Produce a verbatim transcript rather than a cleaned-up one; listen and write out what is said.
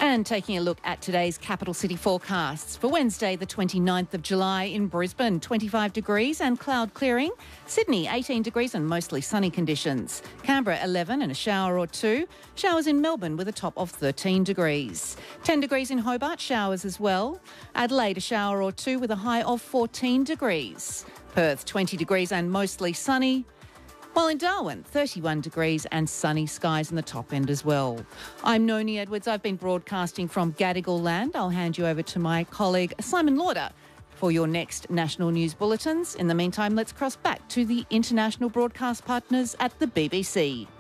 And taking a look at today's capital city forecasts. For Wednesday, the twenty-ninth of July in Brisbane, twenty-five degrees and cloud clearing. Sydney, eighteen degrees and mostly sunny conditions. Canberra, eleven and a shower or two. Showers in Melbourne with a top of thirteen degrees. ten degrees in Hobart, showers as well. Adelaide, a shower or two with a high of fourteen degrees. Perth, twenty degrees and mostly sunny. While in Darwin, thirty-one degrees and sunny skies in the top end as well. I'm Noni Edwards. I've been broadcasting from Gadigal Land. I'll hand you over to my colleague Simon Lauder for your next national news bulletins. In the meantime, let's cross back to the international broadcast partners at the B B C.